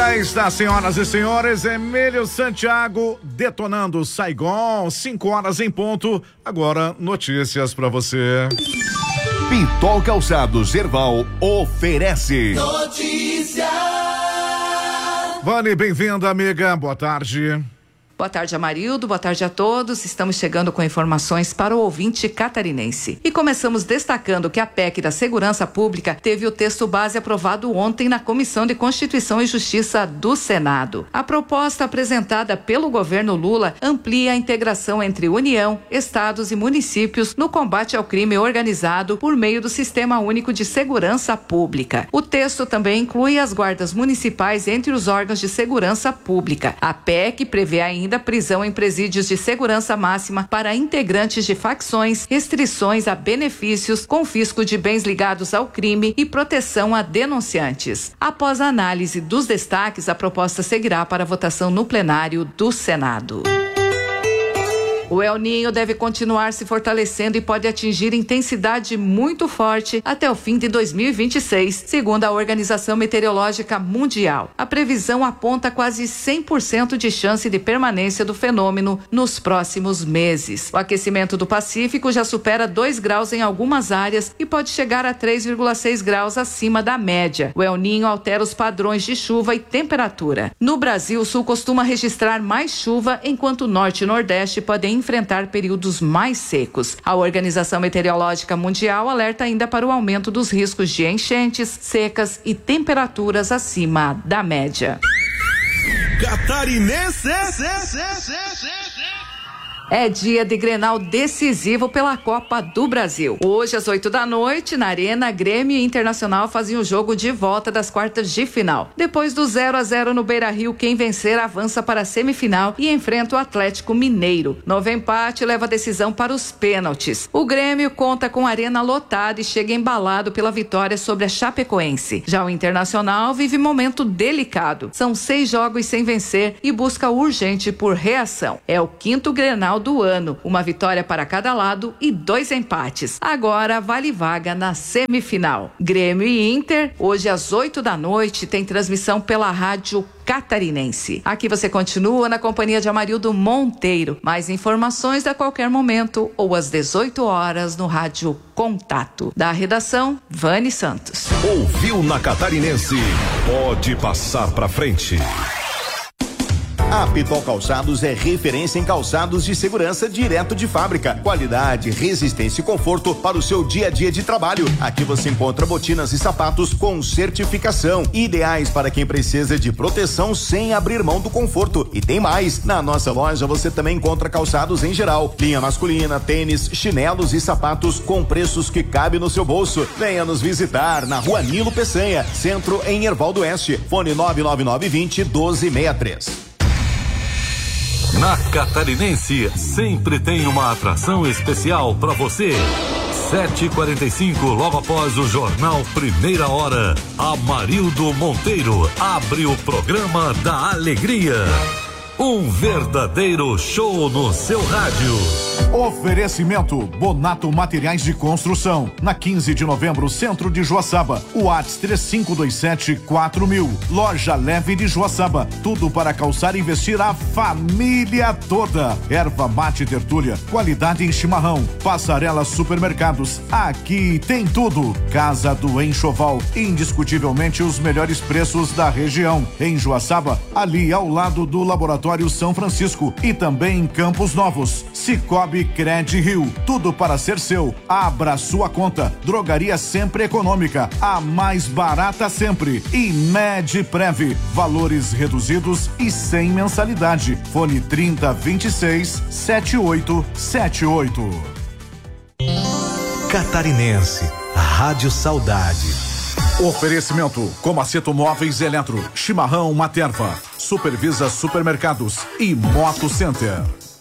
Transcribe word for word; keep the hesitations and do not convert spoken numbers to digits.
aí está, senhoras e senhores, Emílio Santiago detonando Saigon, cinco horas em ponto. Agora, notícias para você. Pitol Calçados Erval oferece notícias. Vani, bem-vinda, amiga. Boa tarde. Boa tarde, Amarildo. Boa tarde a todos. Estamos chegando com informações para o ouvinte catarinense. E começamos destacando que a P E C da Segurança Pública teve o texto base aprovado ontem na Comissão de Constituição e Justiça do Senado. A proposta apresentada pelo governo Lula amplia a integração entre União, estados e municípios no combate ao crime organizado por meio do Sistema Único de Segurança Pública. O texto também inclui as guardas municipais entre os órgãos de segurança pública. A P E C prevê ainda Ainda prisão em presídios de segurança máxima para integrantes de facções, restrições a benefícios, confisco de bens ligados ao crime e proteção a denunciantes. Após a análise dos destaques, a proposta seguirá para votação no plenário do Senado. O El Niño deve continuar se fortalecendo e pode atingir intensidade muito forte até o fim de dois mil e vinte e seis, segundo a Organização Meteorológica Mundial. A previsão aponta quase cem por cento de chance de permanência do fenômeno nos próximos meses. O aquecimento do Pacífico já supera dois graus em algumas áreas e pode chegar a três vírgula seis graus acima da média. O El Niño altera os padrões de chuva e temperatura. No Brasil, o Sul costuma registrar mais chuva, enquanto o Norte e Nordeste podem enfrentar períodos mais secos. A Organização Meteorológica Mundial alerta ainda para o aumento dos riscos de enchentes, secas e temperaturas acima da média. Catarinense. É dia de Grenal decisivo pela Copa do Brasil. Hoje, às oito da noite, na Arena, Grêmio e Internacional fazem o jogo de volta das quartas de final. Depois do zero a zero no Beira-Rio, quem vencer avança para a semifinal e enfrenta o Atlético Mineiro. Novo empate leva a decisão para os pênaltis. O Grêmio conta com a arena lotada e chega embalado pela vitória sobre a Chapecoense. Já o Internacional vive momento delicado. São seis jogos sem vencer e busca urgente por reação. É o quinto Grenal do ano, uma vitória para cada lado e dois empates. Agora vale vaga na semifinal. Grêmio e Inter, hoje às oito da noite, tem transmissão pela Rádio Catarinense. Aqui você continua na companhia de Amarildo Monteiro. Mais informações a qualquer momento ou às dezoito horas no Rádio Contato. Da redação, Vani Santos. Ouviu na Catarinense? Pode passar pra frente. A Pitol Calçados é referência em calçados de segurança direto de fábrica. Qualidade, resistência e conforto para o seu dia a dia de trabalho. Aqui você encontra botinas e sapatos com certificação, ideais para quem precisa de proteção sem abrir mão do conforto. E tem mais, na nossa loja você também encontra calçados em geral, linha masculina, tênis, chinelos e sapatos com preços que cabem no seu bolso. Venha nos visitar na Rua Nilo Peçanha, centro em Erval do Oeste. Fone nove nove nove vinte, doze sessenta e três. Na Catarinense, sempre tem uma atração especial para você. sete e quarenta e cinco, logo após o jornal Primeira Hora, Amarildo Monteiro abre o programa da alegria. Um verdadeiro show no seu rádio. Oferecimento Bonato Materiais de Construção. Na quinze de novembro, centro de Joaçaba. O WhatsApp três cinco dois sete quatro mil. Loja Leve de Joaçaba. Tudo para calçar e vestir a família toda. Erva mate tertúlia. Qualidade em chimarrão. Passarela Supermercados. Aqui tem tudo. Casa do Enxoval. Indiscutivelmente os melhores preços da região. Em Joaçaba, ali ao lado do Laboratório São Francisco. E também em Campos Novos. Cicobi Cred Rio, tudo para ser seu. Abra sua conta. Drogaria Sempre Econômica, a mais barata sempre. E Medprev, valores reduzidos e sem mensalidade. Fone trinta, vinte e seis, setenta e oito setenta e oito. Catarinense, Rádio Saudade. Oferecimento Comaceto Móveis Eletro, Chimarrão Materva, Supervisa Supermercados e Moto Center.